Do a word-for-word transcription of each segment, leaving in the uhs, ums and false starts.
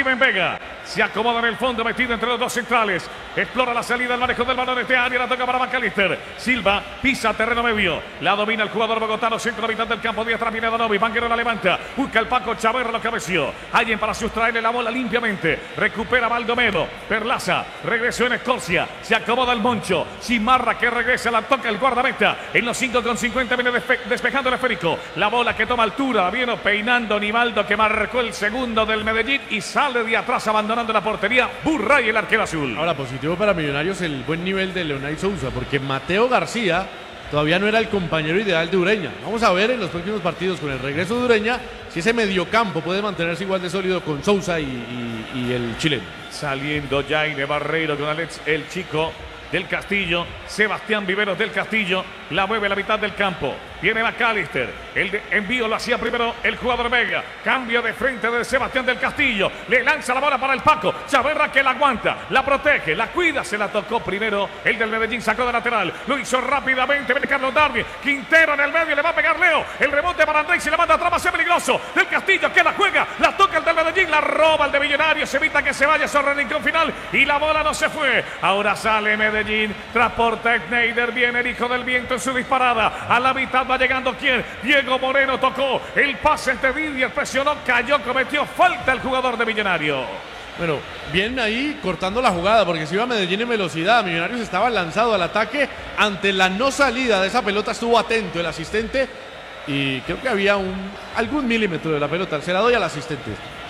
Steven Vega. Se acomoda en el fondo, metido entre los dos centrales. Explora la salida, el manejo del balón este área. La toca para McAllister. Silva pisa terreno medio. La domina el jugador bogotano. Centro mitad del campo. Díaz viene Danovi. Banguero la levanta. Busca el Paco Chaverra, lo cabeció. Alguien para sustraerle la bola limpiamente. Recupera Baldomero. Perlaza. Regresó en Escocia. Se acomoda el Moncho. Cimarra que regresa. La toca el guardameta. En los cinco con cincuenta viene despe despejando el esférico. La bola que toma altura. Viene peinando Nivaldo, que marcó el segundo del Medellín y sale de atrás abandonando la portería. Burray, el arquero azul. Ahora, positivo para Millonarios el buen nivel de Leonay Sousa, porque Mateo García todavía no era el compañero ideal de Ureña. Vamos a ver en los próximos partidos con el regreso de Ureña si ese mediocampo puede mantenerse igual de sólido con Sousa y, y, y el chileno. Saliendo Jaime Barreiro con Alex, el chico del Castillo. Sebastián Viveros del Castillo la mueve a la mitad del campo. Viene McAllister. El de envío lo hacía primero el jugador Vega. Cambio de frente de Sebastián del Castillo. Le lanza la bola para el Paco. Chaverra que la aguanta, la protege, la cuida. Se la tocó primero el del Medellín. Sacó de lateral. Lo hizo rápidamente. Viene Carlos Darwin. Quintero en el medio. Le va a pegar Leo. El rebote para Andrés. Se la manda atrás. Va a ser peligroso. Del Castillo que la juega. La toca el del Medellín. La roba el de Millonarios. Se evita que se vaya sobre el rincón final. Y la bola no se fue. Ahora sale Medellín. Transporta Schneider. Viene el hijo del viento en su disparada. A la mitad va llegando quién. Diego Moreno tocó el pase de Didier, presionó, cayó, cometió falta el jugador de Millonario. Bueno, bien ahí cortando la jugada, porque si iba Medellín en velocidad, Millonarios estaba lanzado al ataque. Ante la no salida de esa pelota estuvo atento el asistente y creo que había un algún milímetro de la pelota. Se la doy al asistente.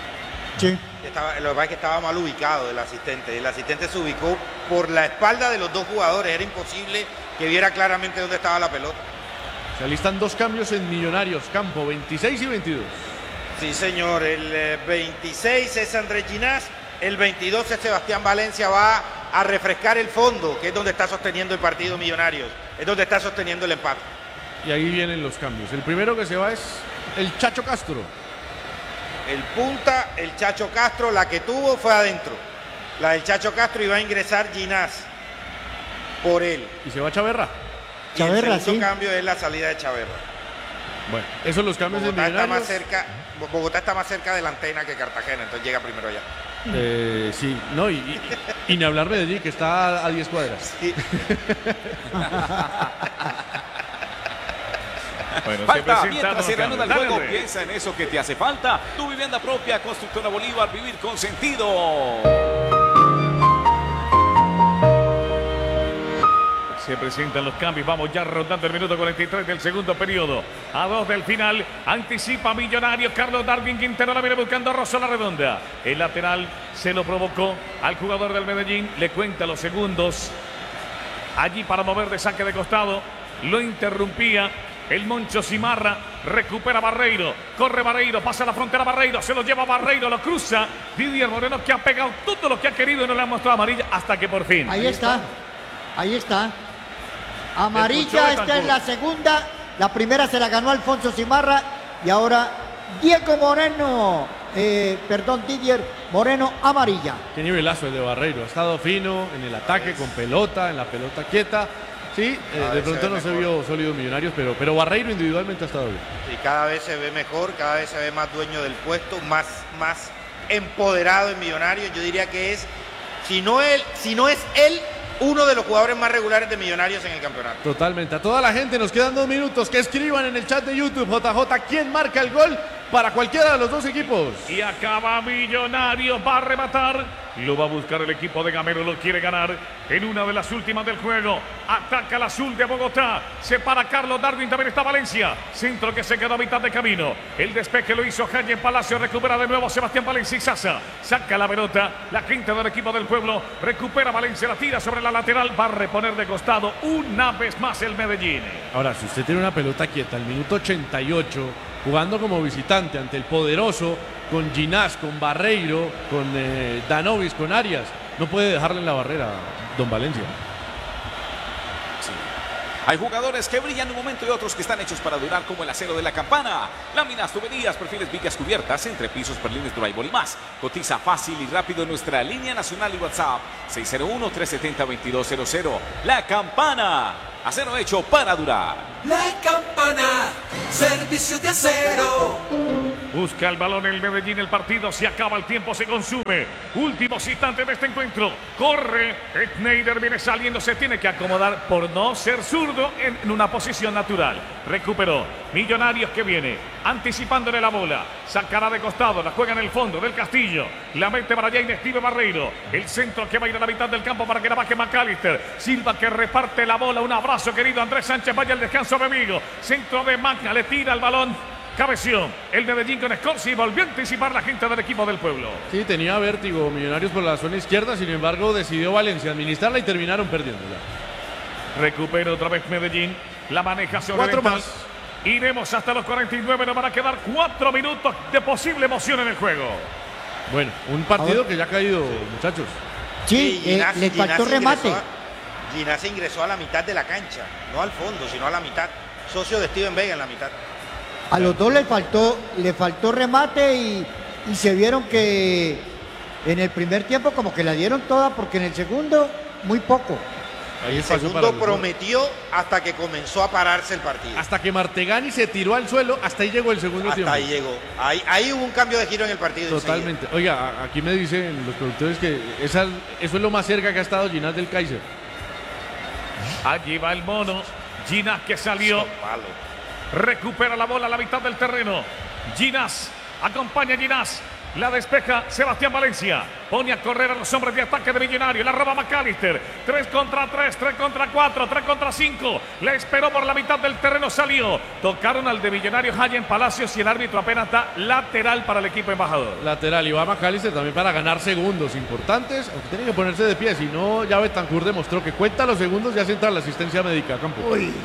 Sí. Estaba, lo que pasa es que estaba mal ubicado el asistente. El asistente se ubicó por la espalda de los dos jugadores. Era imposible que viera claramente dónde estaba la pelota. Se alistan dos cambios en Millonarios, campo veintiséis y veintidós. Sí, señor, el eh, veintiséis es Andrés Ginás, el veintidós es Sebastián Valencia, va a refrescar el fondo, que es donde está sosteniendo el partido Millonarios, es donde está sosteniendo el empate. Y ahí vienen los cambios. El primero que se va es el Chacho Castro. El punta, el Chacho Castro, la que tuvo fue adentro. La del Chacho Castro iba a ingresar Ginás por él. Y se va Chaverra. Y Chaverra, el segundo sí. Cambio es la salida de Chaverra. Bueno, esos son los cambios Bogotá de está Millonarios. más cerca, Bogotá está más cerca de la antena que Cartagena, entonces llega primero allá. Eh, sí, no, y, y, y ni hablar Medellín, que está a diez cuadras. Sí. Bueno, falta, mientras se reanuda el juego, piensa en eso que te hace falta. Tu vivienda propia, Constructora Bolívar, vivir con sentido. Se presentan los cambios, vamos ya rondando el minuto cuarenta y tres del segundo periodo. A dos del final, anticipa Millonarios, Carlos Darwin, Quintero la viene buscando a Rosso la redonda. El lateral se lo provocó al jugador del Medellín, le cuenta los segundos. Allí para mover de saque de costado, lo interrumpía el Moncho Cimarra, recupera Barreiro, corre Barreiro, pasa la frontera Barreiro, se lo lleva Barreiro, lo cruza. Didier Moreno que ha pegado todo lo que ha querido y no le ha mostrado amarilla hasta que por fin. Ahí, ahí está, está, ahí está. Amarilla, esta es la segunda. La primera se la ganó Alfonso Cimarra y ahora Diego Moreno, eh, perdón, Didier Moreno, amarilla. Qué nivelazo el de Barreiro, ha estado fino en el ataque, con pelota, en la pelota quieta. Sí, eh, de pronto no se vio sólido Millonarios, pero, pero Barreiro individualmente ha estado bien. Y cada vez se ve mejor, cada vez se ve más dueño del puesto, más, más empoderado en Millonarios. Yo diría que es, si no, él, si no es él, uno de los jugadores más regulares de Millonarios en el campeonato. Totalmente. A toda la gente nos quedan dos minutos. Que escriban en el chat de YouTube, J J, quién marca el gol para cualquiera de los dos equipos. Y acaba Millonarios, va a rematar. Lo va a buscar el equipo de Gamero, lo quiere ganar en una de las últimas del juego. Ataca el azul de Bogotá. Se para Carlos Darwin, también está Valencia. Centro que se quedó a mitad de camino. El despeje lo hizo Jaime Palacio. Recupera de nuevo Sebastián Valencia y Sasa. Saca la pelota. La gente del equipo del pueblo recupera Valencia. La tira sobre la lateral. Va a reponer de costado una vez más el Medellín. Ahora, si usted tiene una pelota quieta, al minuto ochenta y ocho, jugando como visitante ante el poderoso, con Ginás, con Barreiro, con eh, Danovis, con Arias, no puede dejarle en la barrera don Valencia. Sí. Hay jugadores que brillan en un momento y otros que están hechos para durar, como el acero de la campana. Láminas, tuberías, perfiles, vigas cubiertas, entrepisos, perlines, drywall y más. Cotiza fácil y rápido en nuestra línea nacional y WhatsApp seis cero uno, tres siete cero, veintidós cero cero. La Campana, acero hecho para durar. La Campana, servicio de acero. Busca el balón el Medellín, el partido se acaba, el tiempo se consume. Últimos instantes de este encuentro. Corre, Schneider viene saliendo, se tiene que acomodar por no ser zurdo en, en una posición natural. Recuperó. Millonarios que viene anticipándole la bola. Sacará de costado, la juega en el fondo del Castillo. La mete para allá Inestivo Barreiro. El centro que va a ir a la mitad del campo para que la baje McAllister. Silva que reparte la bola. Un abrazo querido Andrés Sánchez. Vaya al descanso amigo. Centro de Maca, le tira el balón. Cabeció el Medellín con Scorsi y volvió a anticipar la gente del equipo del pueblo. Sí, tenía vértigo Millonarios por la zona izquierda, sin embargo decidió Valencia administrarla y terminaron perdiéndola. Recupera otra vez Medellín, la maneja sobre Cuatro Dental. más. Iremos hasta los cuarenta y nueve, nos van a quedar cuatro minutos de posible emoción en el juego. Bueno, un partido que ya ha caído, muchachos. Sí, Y eh, Ginás- le faltó Ginás remate. ingresó a- Ginás ingresó a la mitad de la cancha, no al fondo, sino a la mitad. Socio de Steven Vega en la mitad. A los dos le faltó, le faltó remate y, y se vieron que en el primer tiempo como que la dieron toda porque en el segundo muy poco. Ahí El espacio para segundo los dos. prometió hasta que comenzó a pararse el partido. Hasta que Martegani se tiró al suelo, hasta ahí llegó el segundo Hasta tiempo. ahí llegó. Ahí, ahí hubo un cambio de giro en el partido. Totalmente. Oiga, a- aquí me dicen los productores que esa, eso es lo más cerca que ha estado Ginás del Kaiser. Allí va el mono. Ginás que salió. enseguida. Palo. Recupera la bola a la mitad del terreno. Ginás, acompaña a Ginás. La despeja Sebastián Valencia. Pone a correr a los hombres de ataque de Millonario. La roba McAllister. tres contra tres, tres contra cuatro, tres contra cinco. La esperó por la mitad del terreno, salió. Tocaron al de Millonarios allá en Palacios y el árbitro apenas da lateral para el equipo embajador. Lateral, y va McAllister también para ganar segundos importantes, aunque tiene que ponerse de pie, si no ya Betancourt demostró que cuenta los segundos y hace entrar la asistencia médica a campo. Uy,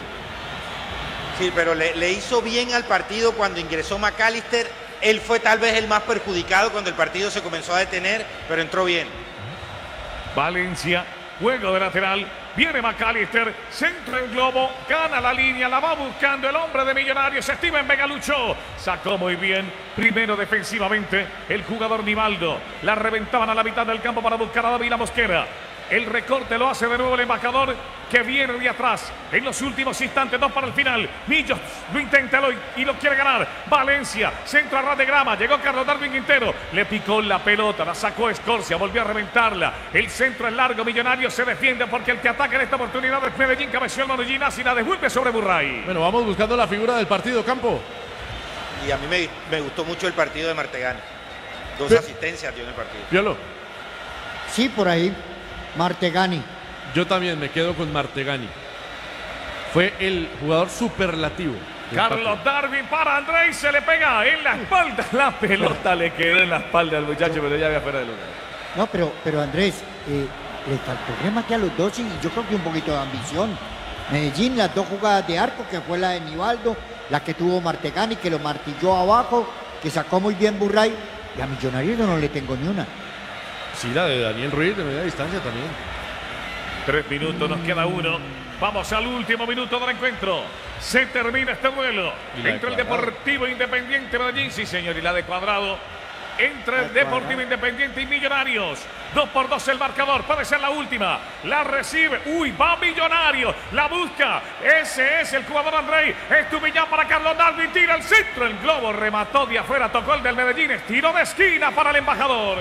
Sí, pero le, le hizo bien al partido cuando ingresó McAllister. Él fue tal vez el más perjudicado cuando el partido se comenzó a detener, pero entró bien. Valencia, juego de lateral. Viene McAllister, centra el globo, gana la línea, la va buscando el hombre de Millonarios, Steven Vega luchó, sacó muy bien, primero defensivamente, el jugador Nivaldo, la reventaban a la mitad del campo para buscar a David Mosquera. El recorte lo hace de nuevo el embajador que viene de atrás. En los últimos instantes, dos para el final. Millos lo intenta lo- y lo quiere ganar. Valencia, centro a ras de grama. Llegó Carlos Darwin Quintero. Le picó la pelota, la sacó Escorcia, volvió a reventarla. El centro es largo, Millonario se defiende porque el que ataca en esta oportunidad es Medellín. Cabeció el Monoginas y la devuelve sobre Burray. Bueno, vamos buscando la figura del partido, Campo. Y a mí me, me gustó mucho el partido de Martegani. Dos Sí. asistencias dio en el partido. Piolo. sí, por ahí. Martegani. Yo también me quedo con Martegani. Fue el jugador superlativo. del Carlos partido. Darwin para Andrés, se le pega en la espalda. La pelota le quedó en la espalda al muchacho, pero ya había fuera de lugar. No, pero, pero Andrés, eh, le faltó remate a los dos y yo creo que un poquito de ambición. Medellín, las dos jugadas de arco, que fue la de Nivaldo, la que tuvo Martegani, que lo martilló abajo, que sacó muy bien Burray. Y a Millonarios no le tengo ni una. Sí, la de Daniel Ruiz de media distancia también. Tres minutos, nos queda uno. Vamos al último minuto del encuentro. Se termina este duelo Y la de entre el Cuadrado. Deportivo Independiente Medellín, sí señor, y la de Cuadrado. Entre el La de Deportivo Cuadrado. Millonarios y Millonarios. Dos por dos el marcador, puede ser la última. La recibe, uy, va Millonarios, la busca. Ese es el jugador Andrei. Estuvillán para Carlos Darwin, tira el centro. El globo remató de afuera, tocó el del Medellín. Tiro de esquina para el embajador.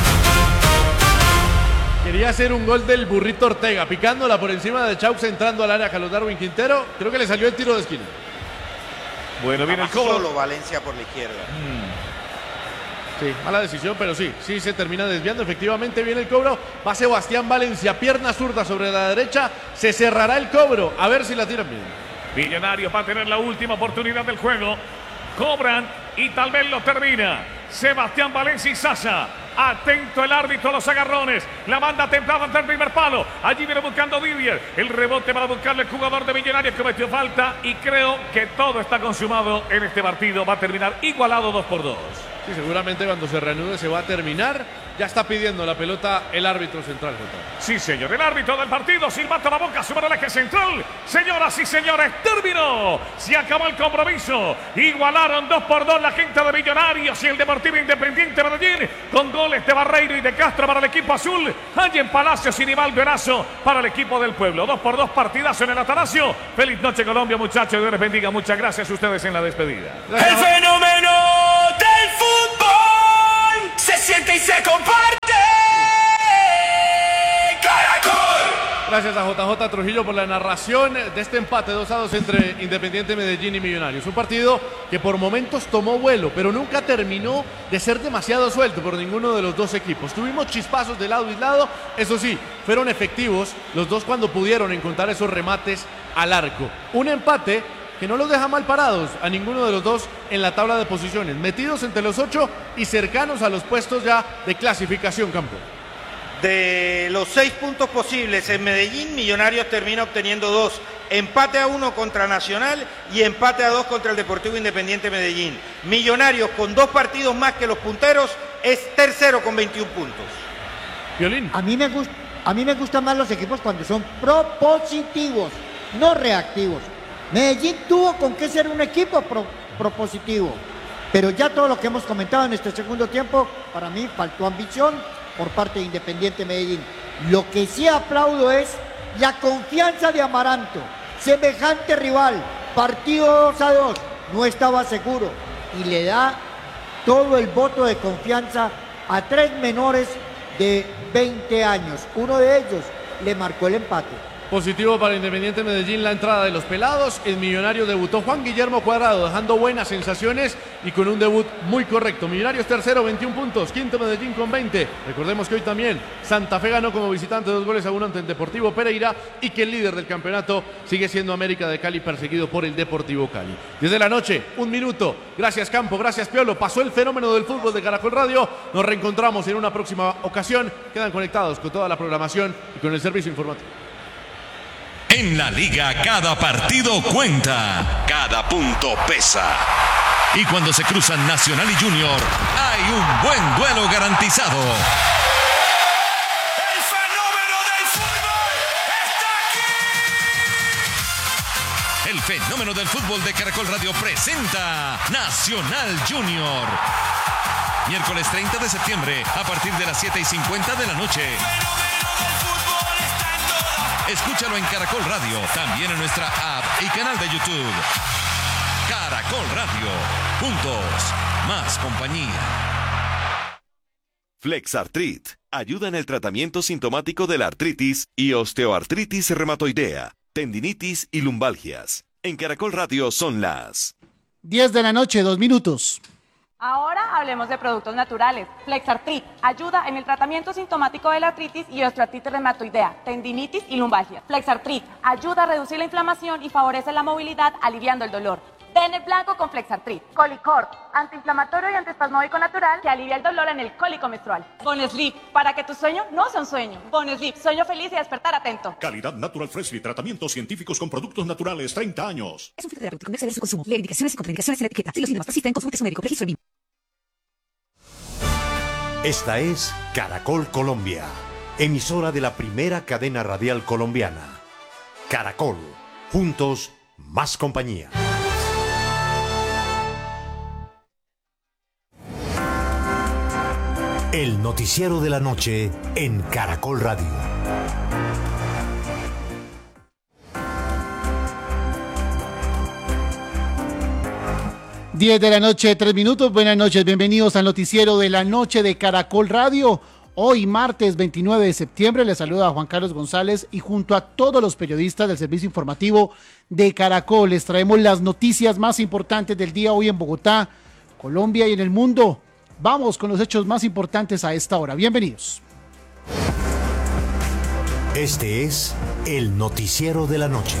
Quería hacer un gol del Burrito Ortega, picándola por encima de Chaux, entrando al área Carlos Darwin Quintero. Creo que le salió el tiro de esquina. Bueno, viene el Estaba cobro. solo Valencia por la izquierda. Sí, mala decisión, pero sí, sí se termina desviando. Efectivamente viene el cobro. Va Sebastián Valencia, pierna zurda sobre la derecha. Se cerrará el cobro. A ver si la tiran bien. Millonarios va a tener la última oportunidad del juego. Cobran y tal vez lo termina. Sebastián Valencia y Sasa. Atento el árbitro a los agarrones. La manda templada ante el primer palo. Allí viene buscando Didier. El rebote para buscarle el jugador de Millonarios que metió falta. Y creo que todo está consumado en este partido. Va a terminar igualado dos por dos. Sí, seguramente cuando se reanude se va a terminar. Ya está pidiendo la pelota el árbitro central, Jota. Sí, señor. El árbitro del partido, silbato la boca, sobre el eje central. Señoras y señores, terminó. Se acabó el compromiso. Igualaron dos por dos la gente de Millonarios y el Deportivo Independiente Medellín. Con goles de Barreiro y de Castro para el equipo azul. Allí en Palacios y Nivaldo Erazo para el equipo del pueblo. Dos por dos partidazo en el Atanasio. Feliz noche, Colombia, muchachos. Dios les bendiga. Muchas gracias a ustedes en la despedida. El fenómeno del se comparte. Gracias a J J Trujillo por la narración de este empate dos a dos entre Independiente Medellín y Millonarios. Un partido que por momentos tomó vuelo, pero nunca terminó de ser demasiado suelto por ninguno de los dos equipos. Tuvimos chispazos de lado y lado, eso sí, fueron efectivos los dos cuando pudieron encontrar esos remates al arco. Un empate que no los deja mal parados a ninguno de los dos en la tabla de posiciones, metidos entre los ocho y cercanos a los puestos ya de clasificación, campo. De los seis puntos posibles en Medellín, Millonarios termina obteniendo dos. Empate a uno contra Nacional y empate a dos contra el Deportivo Independiente Medellín. Millonarios con dos partidos más que los punteros es tercero con veintiún puntos. Violín. A mí me gusta, a mí me gustan más los equipos cuando son propositivos, no reactivos. Medellín tuvo con qué ser un equipo pro, propositivo, pero ya todo lo que hemos comentado en este segundo tiempo, para mí faltó ambición por parte de Independiente Medellín. Lo que sí aplaudo es la confianza de Amaranto. Semejante rival, partido dos a dos, no estaba seguro y le da todo el voto de confianza a tres menores de veinte años. Uno de ellos le marcó el empate. Positivo para Independiente Medellín la entrada de los pelados. El Millonario debutó Juan Guillermo Cuadrado, dejando buenas sensaciones y con un debut muy correcto. Millonarios tercero, veintiún puntos. Quinto Medellín con veinte. Recordemos que hoy también Santa Fe ganó como visitante dos goles a uno ante el Deportivo Pereira y que el líder del campeonato sigue siendo América de Cali, perseguido por el Deportivo Cali. Desde la noche, un minuto. Gracias Campo, gracias Piolo. Pasó el fenómeno del fútbol de Caracol Radio. Nos reencontramos en una próxima ocasión. Quedan conectados con toda la programación y con el servicio informativo. En la liga cada partido cuenta, cada punto pesa. Y cuando se cruzan Nacional y Junior, hay un buen duelo garantizado. El fenómeno del fútbol está aquí. El fenómeno del fútbol de Caracol Radio presenta Nacional Junior. Miércoles treinta de septiembre a partir de las siete y cincuenta de la noche. Escúchalo en Caracol Radio, también en nuestra app y canal de YouTube. Caracol Radio, juntos, más compañía. Flexartrit ayuda en el tratamiento sintomático de la artritis y osteoartritis reumatoidea, tendinitis y lumbalgias. En Caracol Radio son las diez de la noche, dos minutos. Ahora hablemos de productos naturales. Flexartrit ayuda en el tratamiento sintomático de la artritis y osteoartritis reumatoidea, tendinitis y lumbalgia. Flexartrit ayuda a reducir la inflamación y favorece la movilidad, aliviando el dolor. Den el blanco con Flexartrit. Colicort, antiinflamatorio y antiespasmódico natural que alivia el dolor en el cólico menstrual. Bonesleep, para que tu sueño no sea un sueño. Bonesleep, sueño feliz y despertar atento. Calidad Natural Freshly, tratamientos científicos con productos naturales, treinta años. Es un filtro terapéutico, no exceder su consumo. Lee indicaciones y contraindicaciones en la etiqueta. Si los síntomas persisten, consulte a su médico. Registro mismo. Esta es Caracol Colombia, emisora de la primera cadena radial colombiana. Caracol, juntos, más compañía. El noticiero de la noche en Caracol Radio. diez de la noche, tres minutos. Buenas noches, bienvenidos al noticiero de la noche de Caracol Radio. Hoy, martes veintinueve de septiembre, les saluda Juan Carlos González y junto a todos los periodistas del servicio informativo de Caracol les traemos las noticias más importantes del día hoy en Bogotá, Colombia y en el mundo. Vamos con los hechos más importantes a esta hora. Bienvenidos. Este es el noticiero de la noche.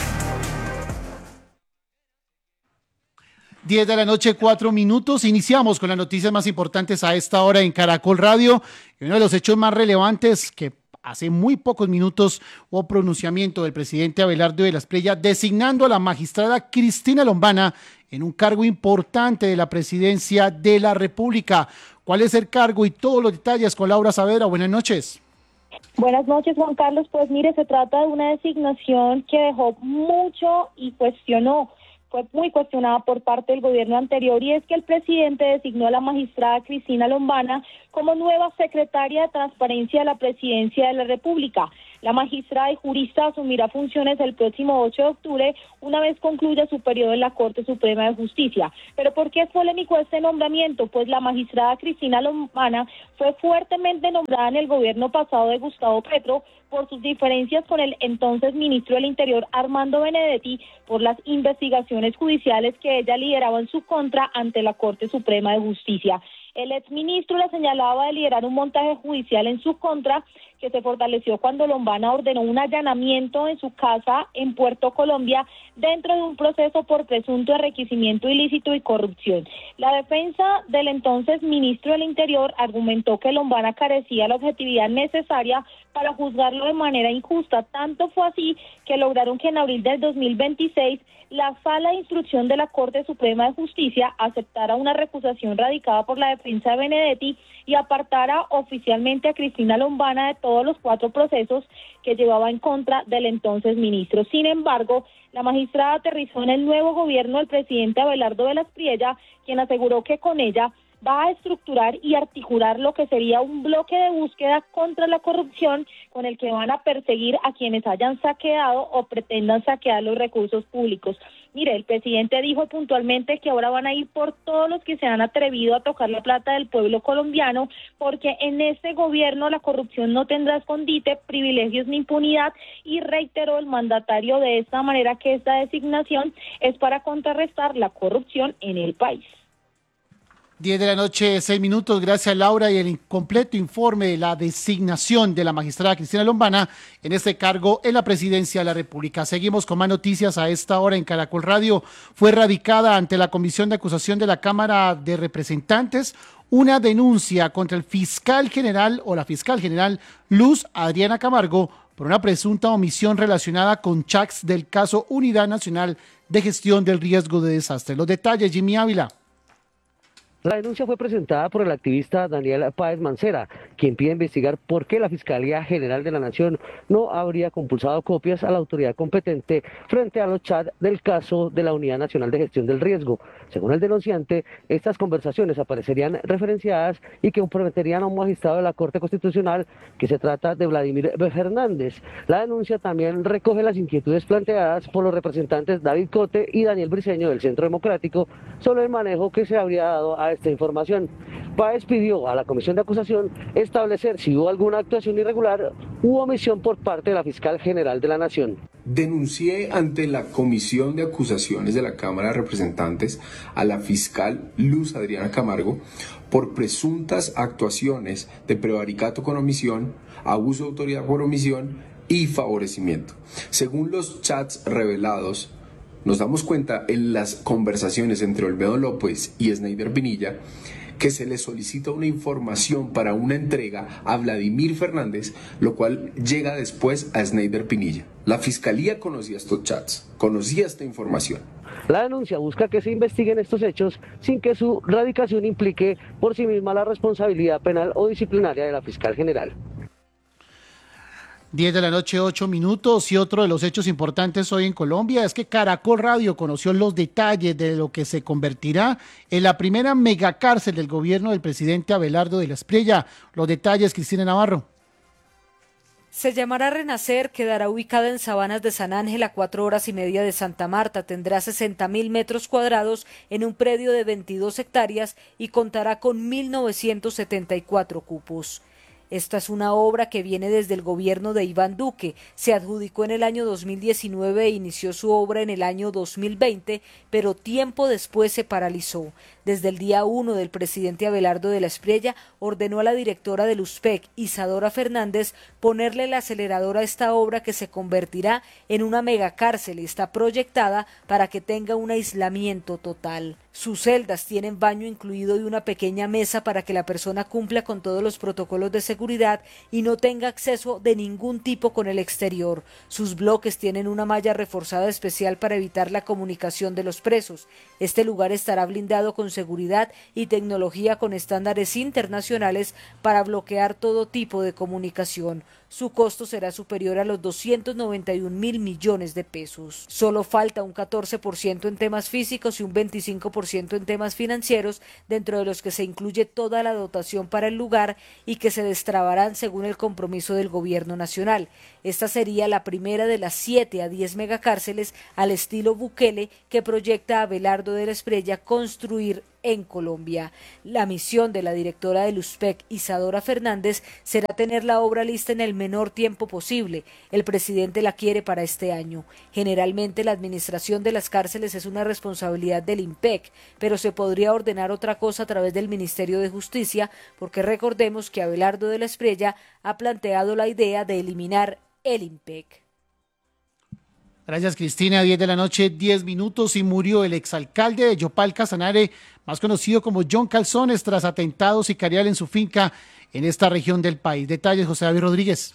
diez de la noche, cuatro minutos. Iniciamos con las noticias más importantes a esta hora en Caracol Radio. Y uno de los hechos más relevantes que hace muy pocos minutos hubo pronunciamiento del presidente Abelardo de la Espriella designando a la magistrada Cristina Lombana en un cargo importante de la presidencia de la República. ¿Cuál es el cargo y todos los detalles con Laura Saavedra? Buenas noches. Buenas noches, Juan Carlos. Pues mire, se trata de una designación que dejó mucho y cuestionó. Fue muy cuestionada por parte del gobierno anterior y es que el presidente designó a la magistrada Cristina Lombana como nueva secretaria de Transparencia de la Presidencia de la República. La magistrada y jurista asumirá funciones el próximo ocho de octubre, una vez concluya su periodo en la Corte Suprema de Justicia. ¿Pero por qué es polémico este nombramiento? Pues la magistrada Cristina Lombana fue fuertemente nombrada en el gobierno pasado de Gustavo Petro por sus diferencias con el entonces ministro del Interior Armando Benedetti por las investigaciones judiciales que ella lideraba en su contra ante la Corte Suprema de Justicia. El exministro la señalaba de liderar un montaje judicial en su contra que se fortaleció cuando Lombana ordenó un allanamiento en su casa en Puerto Colombia dentro de un proceso por presunto enriquecimiento ilícito y corrupción. La defensa del entonces ministro del Interior argumentó que Lombana carecía la objetividad necesaria para juzgarlo de manera injusta. Tanto fue así que lograron que en abril del dos mil veintiséis la Sala de Instrucción de la Corte Suprema de Justicia aceptara una recusación radicada por la defensa de Benedetti y apartara oficialmente a Cristina Lombana de todos los cuatro procesos que llevaba en contra del entonces ministro. Sin embargo, la magistrada aterrizó en el nuevo gobierno del presidente Abelardo de la Espriella, quien aseguró que con ella va a estructurar y articular lo que sería un bloque de búsqueda contra la corrupción con el que van a perseguir a quienes hayan saqueado o pretendan saquear los recursos públicos. Mire, el presidente dijo puntualmente que ahora van a ir por todos los que se han atrevido a tocar la plata del pueblo colombiano, porque en este gobierno la corrupción no tendrá escondite, privilegios ni impunidad, y reiteró el mandatario de esta manera que esta designación es para contrarrestar la corrupción en el país. diez de la noche, seis minutos. Gracias, Laura, y el incompleto informe de la designación de la magistrada Cristina Lombana en este cargo en la presidencia de la República. Seguimos con más noticias a esta hora en Caracol Radio. Fue radicada ante la Comisión de Acusación de la Cámara de Representantes una denuncia contra el fiscal general o la fiscal general Luz Adriana Camargo por una presunta omisión relacionada con chats del caso Unidad Nacional de Gestión del Riesgo de Desastre. Los detalles, Jimmy Ávila. La denuncia fue presentada por el activista Daniel Páez Mancera, quien pide investigar por qué la Fiscalía General de la Nación no habría compulsado copias a la autoridad competente frente a los chats del caso de la Unidad Nacional de Gestión del Riesgo. Según el denunciante, estas conversaciones aparecerían referenciadas y que comprometerían a un magistrado de la Corte Constitucional, que se trata de Vladimir Fernández. La denuncia también recoge las inquietudes planteadas por los representantes David Cote y Daniel Briceño del Centro Democrático sobre el manejo que se habría dado a esta información. Páez pidió a la Comisión de Acusación establecer si hubo alguna actuación irregular u omisión por parte de la Fiscal General de la Nación. Denuncié ante la Comisión de Acusaciones de la Cámara de Representantes a la fiscal Luz Adriana Camargo por presuntas actuaciones de prevaricato con omisión, abuso de autoridad por omisión y favorecimiento. Según los chats revelados, nos damos cuenta en las conversaciones entre Olmedo López y Sneider Pinilla que se le solicita una información para una entrega a Vladimir Fernández, lo cual llega después a Sneider Pinilla. La Fiscalía conocía estos chats, conocía esta información. La denuncia busca que se investiguen estos hechos sin que su radicación implique por sí misma la responsabilidad penal o disciplinaria de la fiscal general. diez de la noche, ocho minutos, y otro de los hechos importantes hoy en Colombia es que Caracol Radio conoció los detalles de lo que se convertirá en la primera megacárcel del gobierno del presidente Abelardo de la Espriella. Los detalles, Cristina Navarro. Se llamará Renacer, quedará ubicada en Sabanas de San Ángel, a cuatro horas y media de Santa Marta, tendrá sesenta mil metros cuadrados en un predio de veintidós hectáreas y contará con mil novecientos setenta y cuatro cupos. Esta es una obra que viene desde el gobierno de Iván Duque. Se adjudicó en el año dos mil diecinueve e inició su obra en el año dos mil veinte, pero tiempo después se paralizó. Desde el día uno del presidente Abelardo de la Espriella ordenó a la directora del USPEC, Isadora Fernández, ponerle el acelerador a esta obra que se convertirá en una megacárcel y está proyectada para que tenga un aislamiento total. Sus celdas tienen baño incluido y una pequeña mesa para que la persona cumpla con todos los protocolos de seguridad y no tenga acceso de ningún tipo con el exterior. Sus bloques tienen una malla reforzada especial para evitar la comunicación de los presos. Este lugar estará blindado con seguridad y tecnología con estándares internacionales para bloquear todo tipo de comunicación. Su costo será superior a los doscientos noventa y un mil millones de pesos. Solo falta un catorce por ciento en temas físicos y un veinticinco por por ciento en temas financieros, dentro de los que se incluye toda la dotación para el lugar y que se destrabarán según el compromiso del gobierno nacional. Esta sería la primera de las siete a diez megacárceles al estilo Bukele que proyecta Abelardo de la Espriella construir en Colombia. La misión de la directora del U S P E C, Isadora Fernández, será tener la obra lista en el menor tiempo posible. El presidente la quiere para este año. Generalmente la administración de las cárceles es una responsabilidad del IMPEC, pero se podría ordenar otra cosa a través del Ministerio de Justicia, porque recordemos que Abelardo de la Espriella ha planteado la idea de eliminar el IMPEC. Gracias, Cristina. diez de la noche, diez minutos, y murió el exalcalde de Yopal, Casanare, más conocido como John Calzones, tras atentado sicarial en su finca en esta región del país. Detalles, José David Rodríguez.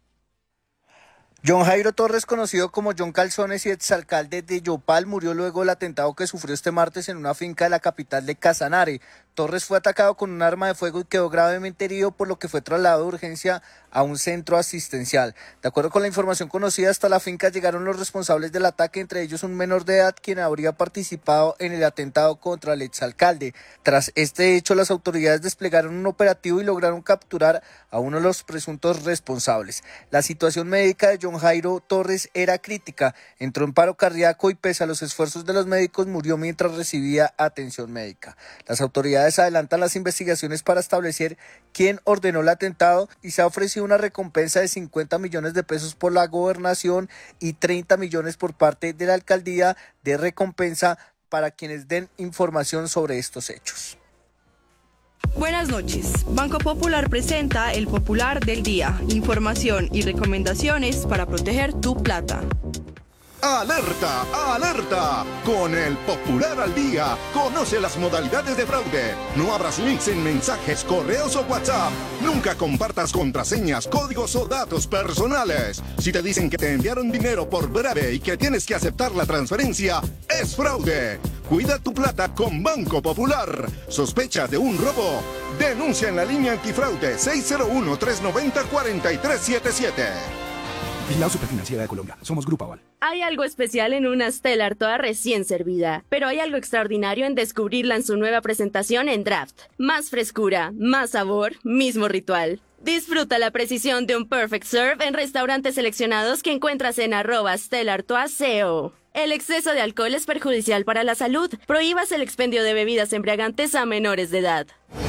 John Jairo Torres, conocido como John Calzones y exalcalde de Yopal, murió luego del atentado que sufrió este martes en una finca de la capital de Casanare. Torres fue atacado con un arma de fuego y quedó gravemente herido, por lo que fue trasladado de urgencia a un centro asistencial. De acuerdo con la información conocida, hasta la finca llegaron los responsables del ataque, entre ellos un menor de edad quien habría participado en el atentado contra el exalcalde. Tras este hecho, las autoridades desplegaron un operativo y lograron capturar a uno de los presuntos responsables. La situación médica de John Jairo Torres era crítica, entró en paro cardíaco y pese a los esfuerzos de los médicos murió mientras recibía atención médica. Las autoridades adelantan las investigaciones para establecer quién ordenó el atentado y se ha ofrecido una recompensa de cincuenta millones de pesos por la gobernación y treinta millones por parte de la alcaldía de recompensa para quienes den información sobre estos hechos. Buenas noches. Banco Popular presenta el Popular del Día. Información y recomendaciones para proteger tu plata. ¡Alerta! ¡Alerta! Con el Popular al Día, conoce las modalidades de fraude. No abras links en mensajes, correos o WhatsApp. Nunca compartas contraseñas, códigos o datos personales. Si te dicen que te enviaron dinero por breve y que tienes que aceptar la transferencia, es fraude. Cuida tu plata con Banco Popular. ¿Sospechas de un robo? Denuncia en la línea antifraude seis cero uno, tres nueve cero, cuatro tres siete siete. Vigilado Superfinanciera de Colombia. Somos Grupo Aval. Hay algo especial en una Stella Artois recién servida, pero hay algo extraordinario en descubrirla en su nueva presentación en Draft. Más frescura, más sabor, mismo ritual. Disfruta la precisión de un Perfect Serve en restaurantes seleccionados que encuentras en arroba Stella Artois C O. El exceso de alcohol es perjudicial para la salud. Prohíbas el expendio de bebidas embriagantes a menores de edad.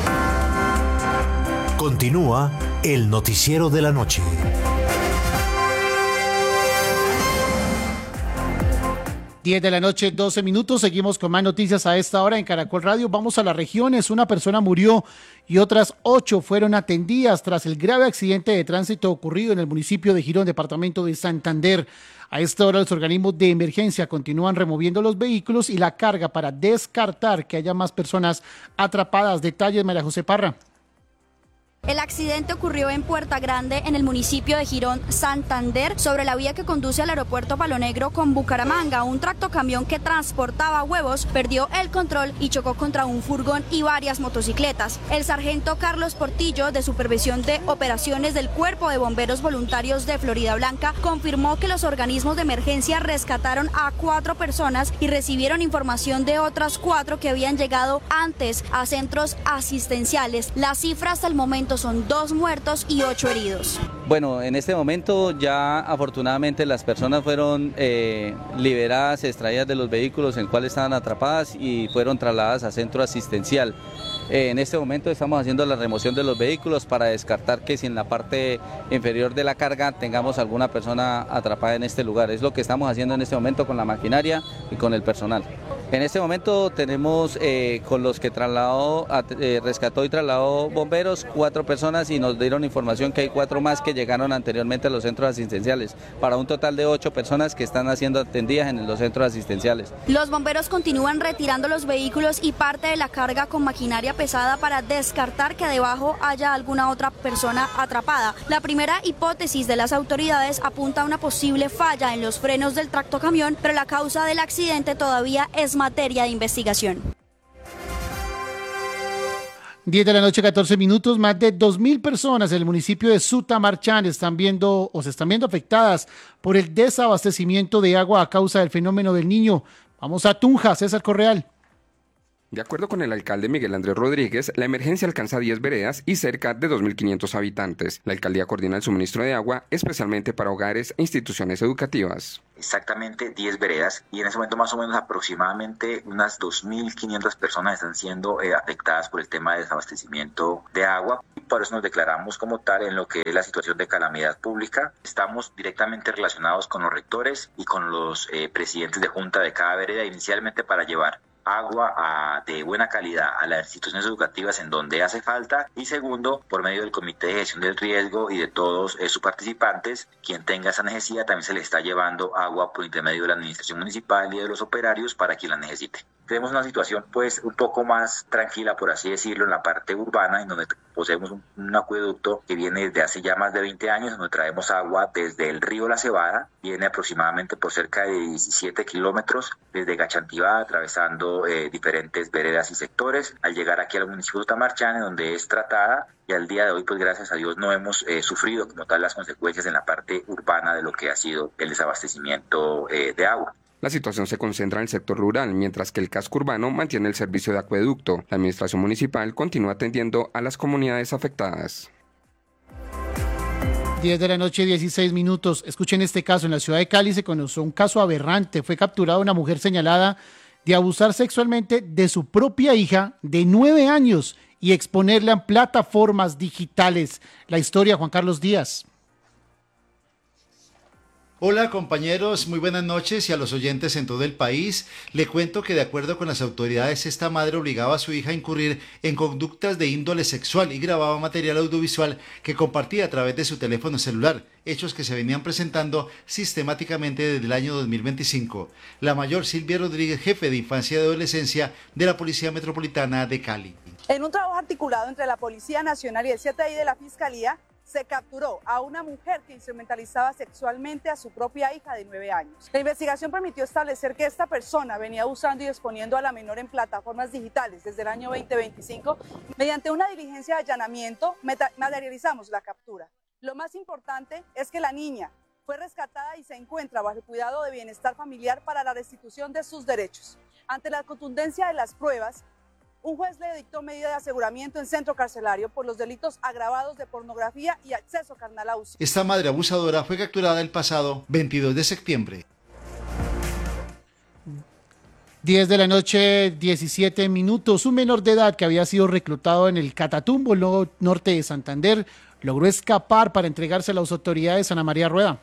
Continúa el noticiero de la noche. diez de la noche, doce minutos. Seguimos con más noticias a esta hora en Caracol Radio. Vamos a las regiones. Una persona murió y otras ocho fueron atendidas tras el grave accidente de tránsito ocurrido en el municipio de Girón, departamento de Santander. A esta hora los organismos de emergencia continúan removiendo los vehículos y la carga para descartar que haya más personas atrapadas. Detalles, María José Parra. El accidente ocurrió en Puerta Grande, en el municipio de Girón, Santander, sobre la vía que conduce al aeropuerto Palo Negro con Bucaramanga. Un tractocamión que transportaba huevos perdió el control y chocó contra un furgón y varias motocicletas. El sargento Carlos Portillo, de Supervisión de Operaciones del Cuerpo de Bomberos Voluntarios de Florida Blanca, confirmó que los organismos de emergencia rescataron a cuatro personas y recibieron información de otras cuatro que habían llegado antes a centros asistenciales. La cifra hasta el momento son dos muertos y ocho heridos. Bueno, en este momento ya afortunadamente las personas fueron eh, liberadas, extraídas de los vehículos en los cuales estaban atrapadas y fueron trasladadas a centro asistencial. Eh, en este momento estamos haciendo la remoción de los vehículos para descartar que si en la parte inferior de la carga tengamos alguna persona atrapada en este lugar. Es lo que estamos haciendo en este momento con la maquinaria y con el personal. En este momento tenemos eh, con los que trasladó, eh, rescató y trasladó bomberos, cuatro personas y nos dieron información que hay cuatro más que llegaron anteriormente a los centros asistenciales, para un total de ocho personas que están siendo atendidas en los centros asistenciales. Los bomberos continúan retirando los vehículos y parte de la carga con maquinaria pesada para descartar que debajo haya alguna otra persona atrapada. La primera hipótesis de las autoridades apunta a una posible falla en los frenos del tractocamión, pero la causa del accidente todavía es materia de investigación. diez de la noche, catorce minutos. Más de dos mil personas en el municipio de Sutamarchán están viendo o se están viendo afectadas por el desabastecimiento de agua a causa del fenómeno del Niño. Vamos a Tunja, César Correal. De acuerdo con el alcalde Miguel Andrés Rodríguez, la emergencia alcanza diez veredas y cerca de dos mil quinientos habitantes. La alcaldía coordina el suministro de agua, especialmente para hogares e instituciones educativas. Exactamente diez veredas y en ese momento más o menos aproximadamente unas dos mil quinientas personas están siendo eh, afectadas por el tema de desabastecimiento de agua. Y por eso nos declaramos como tal en lo que es la situación de calamidad pública. Estamos directamente relacionados con los rectores y con los eh, presidentes de junta de cada vereda inicialmente para llevar agua a, de buena calidad a las instituciones educativas en donde hace falta, y segundo, por medio del Comité de Gestión del Riesgo y de todos eh, sus participantes, quien tenga esa necesidad también se le está llevando agua por intermedio de la administración municipal y de los operarios para quien la necesite. Tenemos una situación pues un poco más tranquila, por así decirlo, en la parte urbana, en donde poseemos un, un acueducto que viene desde hace ya más de veinte años, donde traemos agua desde el río La Cebada, viene aproximadamente por cerca de diecisiete kilómetros desde Gachantivá, atravesando eh, diferentes veredas y sectores, al llegar aquí al municipio de Tamarchán, en donde es tratada, y al día de hoy, pues gracias a Dios, no hemos eh, sufrido como tal las consecuencias en la parte urbana de lo que ha sido el desabastecimiento eh, de agua. La situación se concentra en el sector rural, mientras que el casco urbano mantiene el servicio de acueducto. La administración municipal continúa atendiendo a las comunidades afectadas. diez de la noche, dieciséis minutos. Escuchen este caso. En la ciudad de Cali se conoció un caso aberrante. Fue capturada una mujer señalada de abusar sexualmente de su propia hija de nueve años y exponerla en plataformas digitales. La historia, Juan Carlos Díaz. Hola compañeros, muy buenas noches, y a los oyentes en todo el país. Le cuento que de acuerdo con las autoridades, esta madre obligaba a su hija a incurrir en conductas de índole sexual y grababa material audiovisual que compartía a través de su teléfono celular, hechos que se venían presentando sistemáticamente desde el año dos mil veinticinco. La mayor, Silvia Rodríguez, jefe de infancia y adolescencia de la Policía Metropolitana de Cali. En un trabajo articulado entre la Policía Nacional y el C T I de la Fiscalía, se capturó a una mujer que instrumentalizaba sexualmente a su propia hija de nueve años. La investigación permitió establecer que esta persona venía usando y exponiendo a la menor en plataformas digitales desde el año veinte veinticinco. Mediante una diligencia de allanamiento, materializamos la captura. Lo más importante es que la niña fue rescatada y se encuentra bajo el cuidado de bienestar familiar para la restitución de sus derechos. Ante la contundencia de las pruebas, un juez le dictó medida de aseguramiento en centro carcelario por los delitos agravados de pornografía y acceso carnal a uso. Esta madre abusadora fue capturada el pasado veintidós de septiembre. diez de la noche, diecisiete minutos. Un menor de edad que había sido reclutado en el Catatumbo, norte de Santander, logró escapar para entregarse a las autoridades. Ana María Rueda.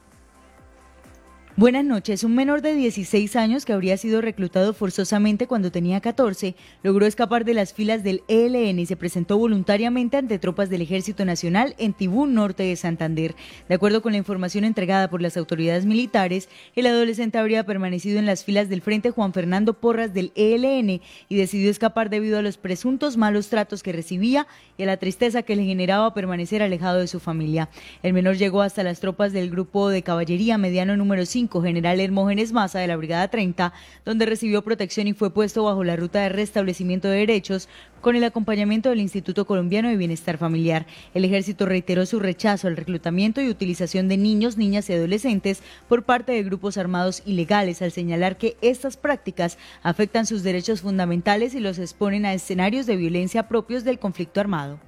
Buenas noches. Un menor de dieciséis años que habría sido reclutado forzosamente cuando tenía catorce, logró escapar de las filas del E L N y se presentó voluntariamente ante tropas del Ejército Nacional en Tibú, norte de Santander. De acuerdo con la información entregada por las autoridades militares, el adolescente habría permanecido en las filas del Frente Juan Fernando Porras del E L N y decidió escapar debido a los presuntos malos tratos que recibía y a la tristeza que le generaba permanecer alejado de su familia. El menor llegó hasta las tropas del Grupo de Caballería Mediano número cinco, General Hermógenes Maza de la Brigada treinta, donde recibió protección y fue puesto bajo la ruta de restablecimiento de derechos con el acompañamiento del Instituto Colombiano de Bienestar Familiar. El Ejército reiteró su rechazo al reclutamiento y utilización de niños, niñas y adolescentes por parte de grupos armados ilegales, al señalar que estas prácticas afectan sus derechos fundamentales y los exponen a escenarios de violencia propios del conflicto armado.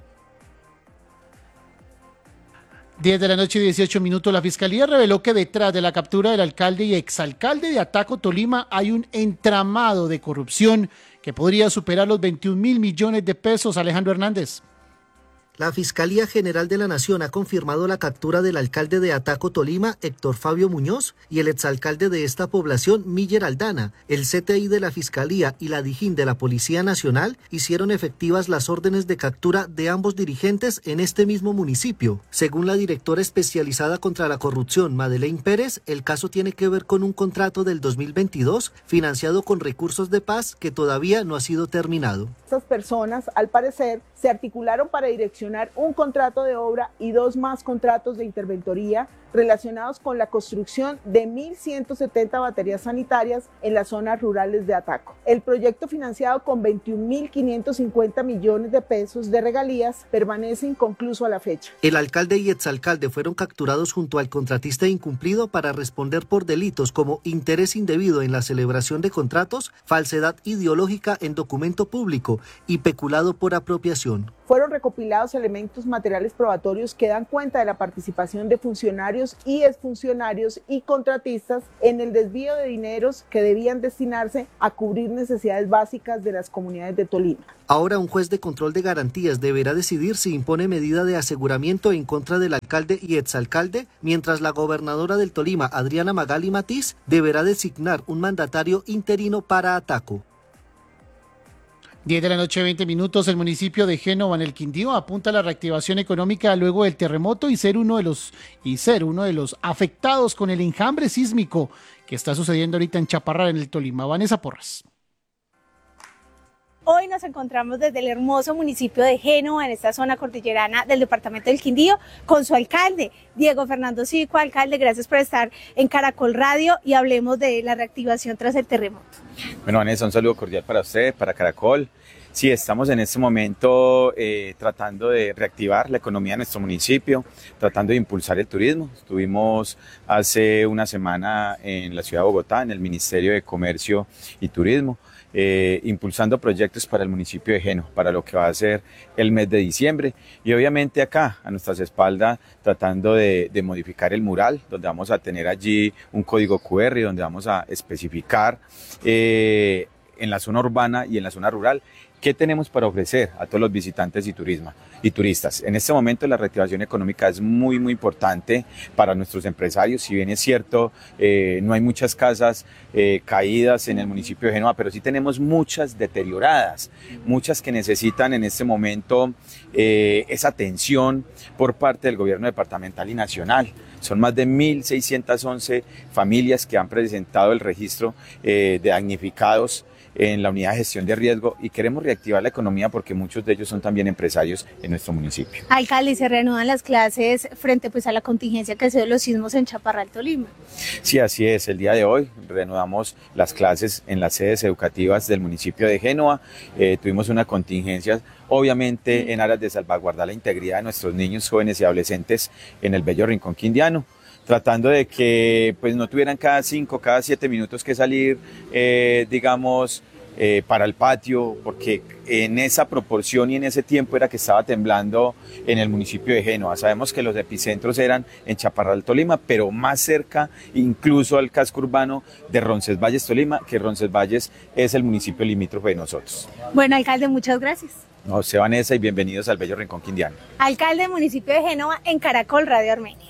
diez de la noche, dieciocho minutos. La Fiscalía reveló que detrás de la captura del alcalde y exalcalde de Ataco, Tolima, hay un entramado de corrupción que podría superar los veintiún mil millones de pesos. Alejandro Hernández. La Fiscalía General de la Nación ha confirmado la captura del alcalde de Ataco, Tolima, Héctor Fabio Muñoz, y el exalcalde de esta población, Miller Aldana. El C T I de la Fiscalía y la Dijín de la Policía Nacional hicieron efectivas las órdenes de captura de ambos dirigentes en este mismo municipio. Según la directora especializada contra la corrupción, Madeleine Pérez, el caso tiene que ver con un contrato del dos mil veintidós financiado con recursos de paz que todavía no ha sido terminado. Estas personas, al parecer, se articularon para direccionar sancionar un contrato de obra y dos más contratos de interventoría relacionados con la construcción de mil ciento setenta baterías sanitarias en las zonas rurales de Ataco. El proyecto, financiado con veintiún mil quinientos cincuenta millones de pesos de regalías, permanece inconcluso a la fecha. El alcalde y exalcalde fueron capturados junto al contratista incumplido para responder por delitos como interés indebido en la celebración de contratos, falsedad ideológica en documento público y peculado por apropiación. Fueron recopilados elementos materiales probatorios que dan cuenta de la participación de funcionarios y exfuncionarios y contratistas en el desvío de dineros que debían destinarse a cubrir necesidades básicas de las comunidades de Tolima. Ahora un juez de control de garantías deberá decidir si impone medida de aseguramiento en contra del alcalde y exalcalde, mientras la gobernadora del Tolima, Adriana Magali Matiz, deberá designar un mandatario interino para Ataco. diez de la noche, veinte minutos. El municipio de Génova, en el Quindío, apunta a la reactivación económica luego del terremoto y ser uno de los y ser uno de los afectados con el enjambre sísmico que está sucediendo ahorita en Chaparral, en el Tolima. Vanessa Porras. Hoy nos encontramos desde el hermoso municipio de Génova, en esta zona cordillerana del departamento del Quindío, con su alcalde, Diego Fernando Civico. Alcalde, gracias por estar en Caracol Radio y hablemos de la reactivación tras el terremoto. Bueno, Vanessa, un saludo cordial para usted, para Caracol. Sí, estamos en este momento eh, tratando de reactivar la economía de nuestro municipio, tratando de impulsar el turismo. Estuvimos hace una semana en la ciudad de Bogotá, en el Ministerio de Comercio y Turismo, Eh, impulsando proyectos para el municipio de Génova, para lo que va a ser el mes de diciembre, y obviamente acá a nuestras espaldas tratando de, de modificar el mural, donde vamos a tener allí un código cu erre, donde vamos a especificar eh, en la zona urbana y en la zona rural qué tenemos para ofrecer a todos los visitantes y, turismo, y turistas. En este momento la reactivación económica es muy muy importante para nuestros empresarios. Si bien es cierto, eh, no hay muchas casas eh, caídas en el municipio de Génova, pero sí tenemos muchas deterioradas, muchas que necesitan en este momento eh, esa atención por parte del gobierno departamental y nacional. Son más de mil seiscientas once familias que han presentado el registro eh, de damnificados en la unidad de gestión de riesgo, y queremos reactivar la economía porque muchos de ellos son también empresarios en nuestro municipio. Alcalde, ¿se reanudan las clases frente pues a la contingencia que ha sido los sismos en Chaparral, Tolima? Sí, así es. El día de hoy reanudamos las clases en las sedes educativas del municipio de Génova. Eh, tuvimos una contingencia, obviamente en aras de salvaguardar la integridad de nuestros niños, jóvenes y adolescentes en el bello rincón quindiano, tratando de que pues no tuvieran cada cinco, cada siete minutos que salir, eh, digamos, eh, para el patio, porque en esa proporción y en ese tiempo era que estaba temblando en el municipio de Génova. Sabemos que los epicentros eran en Chaparral, Tolima, pero más cerca incluso al casco urbano de Roncesvalles, Tolima, que Roncesvalles es el municipio limítrofe de nosotros. Bueno, alcalde, muchas gracias. No, sé, Vanessa, y bienvenidos al bello rincón quindiano. Alcalde del municipio de Génova, en Caracol Radio Armenia.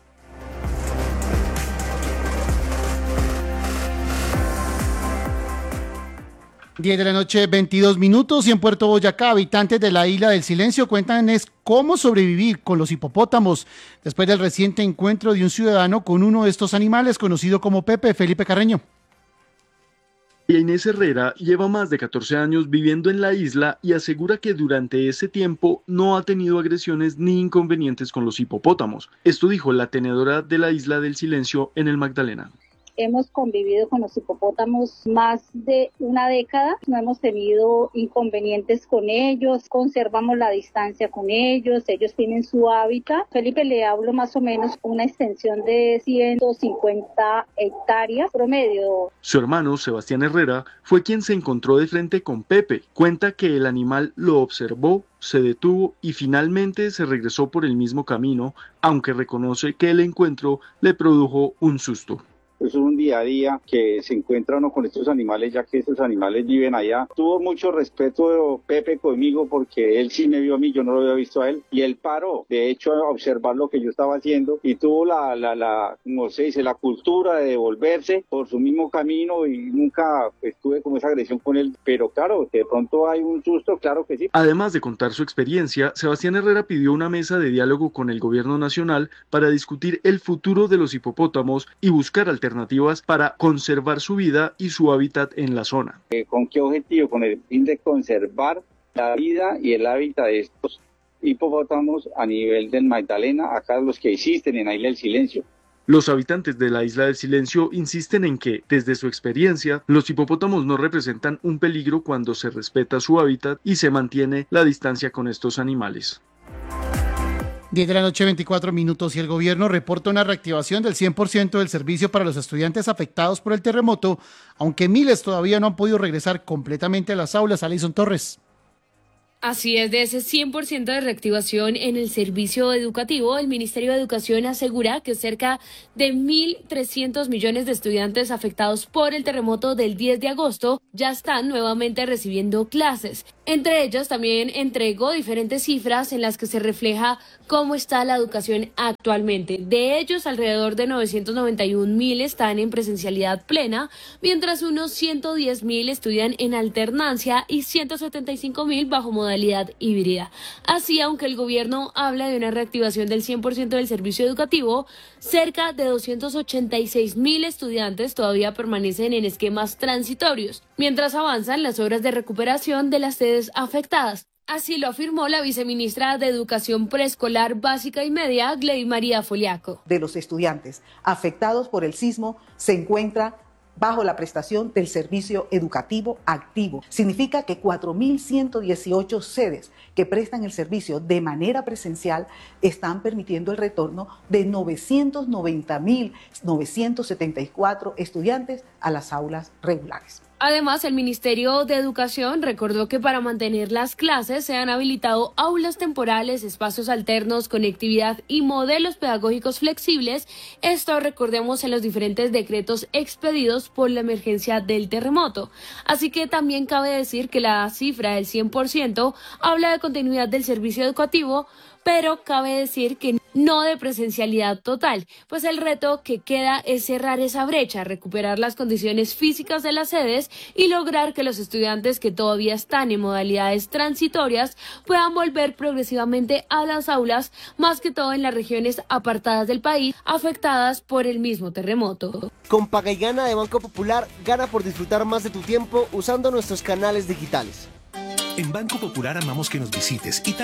diez de la noche, veintidós minutos, y en Puerto Boyacá, habitantes de la Isla del Silencio cuentan es cómo sobrevivir con los hipopótamos después del reciente encuentro de un ciudadano con uno de estos animales, conocido como Pepe. Felipe Carreño. Inés Herrera lleva más de catorce años viviendo en la isla y asegura que durante ese tiempo no ha tenido agresiones ni inconvenientes con los hipopótamos. Esto dijo la tenedora de la Isla del Silencio en el Magdalena. Hemos convivido con los hipopótamos más de una década, no hemos tenido inconvenientes con ellos, conservamos la distancia con ellos, ellos tienen su hábitat. Felipe, le hablo más o menos una extensión de ciento cincuenta hectáreas promedio. Su hermano, Sebastián Herrera, fue quien se encontró de frente con Pepe. Cuenta que el animal lo observó, se detuvo y finalmente se regresó por el mismo camino, aunque reconoce que el encuentro le produjo un susto. Es un día a día que se encuentra uno con estos animales, ya que estos animales viven allá. Tuvo mucho respeto Pepe conmigo porque él sí me vio a mí, yo no lo había visto a él, y él paró, de hecho, a observar lo que yo estaba haciendo, y tuvo la, la, la no sé, dice, la cultura de devolverse por su mismo camino, y nunca pues, tuve como esa agresión con él, pero claro, que de pronto hay un susto, claro que sí. Además de contar su experiencia, Sebastián Herrera pidió una mesa de diálogo con el gobierno nacional para discutir el futuro de los hipopótamos y buscar alternativas alternativas para conservar su vida y su hábitat en la zona. ¿Con qué objetivo? Con el fin de conservar la vida y el hábitat de estos hipopótamos a nivel del Magdalena, acá los que existen en la Isla del Silencio. Los habitantes de la Isla del Silencio insisten en que, desde su experiencia, los hipopótamos no representan un peligro cuando se respeta su hábitat y se mantiene la distancia con estos animales. diez de la noche, veinticuatro minutos, y el gobierno reporta una reactivación del cien por ciento del servicio para los estudiantes afectados por el terremoto, aunque miles todavía no han podido regresar completamente a las aulas. Alison Torres. Así es, de ese cien por ciento de reactivación en el servicio educativo, el Ministerio de Educación asegura que cerca de mil trescientos millones de estudiantes afectados por el terremoto del diez de agosto ya están nuevamente recibiendo clases. Entre ellas también entregó diferentes cifras en las que se refleja cómo está la educación actualmente. De ellos, alrededor de novecientos noventa y un mil están en presencialidad plena, mientras unos ciento diez mil estudian en alternancia y ciento setenta y cinco mil bajo modalidad híbrida. Así, aunque el gobierno habla de una reactivación del cien por ciento del servicio educativo, cerca de doscientos ochenta y seis mil estudiantes todavía permanecen en esquemas transitorios, mientras avanzan las obras de recuperación de las sedes afectadas. Así lo afirmó la viceministra de Educación Preescolar Básica y Media, Gley María Foliaco. De los estudiantes afectados por el sismo se encuentra bajo la prestación del servicio educativo activo. Significa que cuatro mil ciento dieciocho sedes que prestan el servicio de manera presencial están permitiendo el retorno de novecientos noventa mil novecientos setenta y cuatro estudiantes a las aulas regulares. Además, el Ministerio de Educación recordó que para mantener las clases se han habilitado aulas temporales, espacios alternos, conectividad y modelos pedagógicos flexibles. Esto, recordemos, en los diferentes decretos expedidos por la emergencia del terremoto. Así que también cabe decir que la cifra del cien por ciento habla de continuidad del servicio educativo, pero cabe decir que no de presencialidad total, pues el reto que queda es cerrar esa brecha, recuperar las condiciones físicas de las sedes y lograr que los estudiantes que todavía están en modalidades transitorias puedan volver progresivamente a las aulas, más que todo en las regiones apartadas del país afectadas por el mismo terremoto. Con Paga y Gana de Banco Popular, gana por disfrutar más de tu tiempo usando nuestros canales digitales. En Banco Popular amamos que nos visites y también